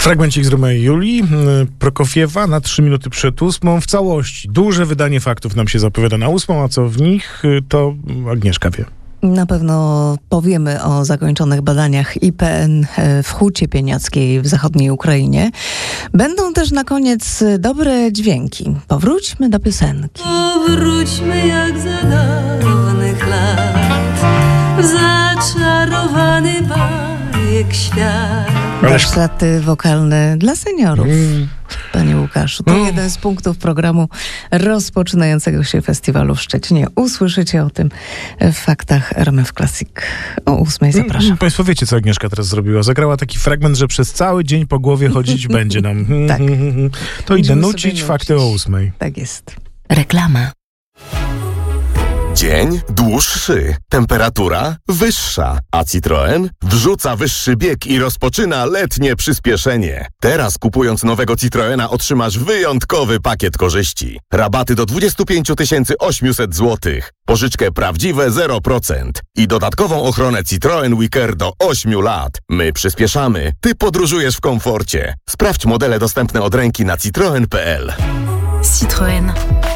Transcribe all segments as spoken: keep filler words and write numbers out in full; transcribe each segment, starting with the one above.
Fragmencik z Romeo i Julii, Prokofiewa na trzy minuty przed ósmą. W całości duże wydanie faktów nam się zapowiada na ósmą, a co w nich, to Agnieszka wie. Na pewno powiemy o zakończonych badaniach I P N w Hucie Pieniackiej w zachodniej Ukrainie. Będą też na koniec dobre dźwięki. Powróćmy do piosenki. Powróćmy jak za dawnych lat, w zaczarowany bajek świat. Warsztaty wokalne dla seniorów. Mm. Panie Łukaszu, to mm. jeden z punktów programu rozpoczynającego się festiwalu w Szczecinie. Usłyszycie o tym w faktach R M F Classic o ósmej. Zapraszam. Państwo wiecie, co Agnieszka teraz zrobiła. Zagrała taki fragment, że przez cały dzień po głowie chodzić będzie nam. Tak. To idę nucić fakty o ósmej. Tak jest. Reklama. Dzień dłuższy, temperatura wyższa, a Citroen wrzuca wyższy bieg i rozpoczyna letnie przyspieszenie. Teraz kupując nowego Citroena otrzymasz wyjątkowy pakiet korzyści. Rabaty do dwadzieścia pięć tysięcy osiemset złotych, pożyczkę prawdziwe zero procent i dodatkową ochronę Citroen WeCare do ośmiu lat. My przyspieszamy, ty podróżujesz w komforcie. Sprawdź modele dostępne od ręki na citroen kropka p l. Citroen.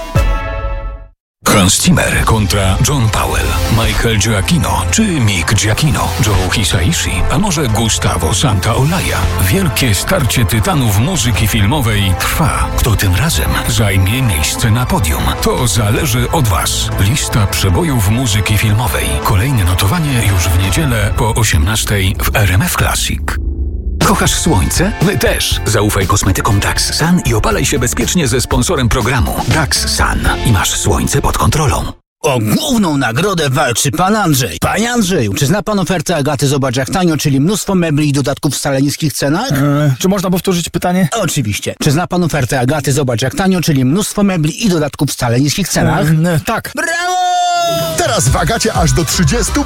Hans Zimmer kontra John Powell, Michael Giacchino czy Mick Giacchino, Joe Hisaishi, a może Gustavo Santaolalla. Wielkie starcie tytanów muzyki filmowej trwa. Kto tym razem zajmie miejsce na podium? To zależy od Was. Lista przebojów muzyki filmowej. Kolejne notowanie już w niedzielę po osiemnastej w R M F Classic. Kochasz słońce? My też. Zaufaj kosmetykom Dax Sun i opalaj się bezpiecznie ze sponsorem programu Dax Sun. I masz słońce pod kontrolą. O główną nagrodę walczy pan Andrzej. Panie Andrzeju, czy zna pan ofertę Agaty Zobacz jak tanio, czyli mnóstwo mebli i dodatków w wcale niskich cenach? Eee, czy można powtórzyć pytanie? Oczywiście. Czy zna pan ofertę Agaty Zobacz jak tanio, czyli mnóstwo mebli i dodatków w wcale niskich cenach? Eee, tak. Brawo! Teraz w Agacie aż do trzydziestu